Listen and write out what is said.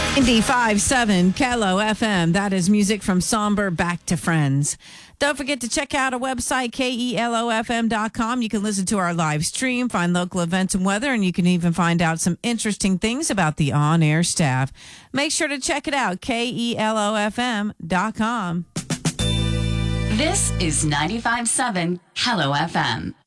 95.7 Kelo FM. That is music from Somber back to Friends. Don't forget to check out our website, KELOFM.com. You can listen to our live stream, find local events and weather, and you can even find out some interesting things about the on-air staff. Make sure to check it out, KELOFM.com. This is 95.7 Hello FM.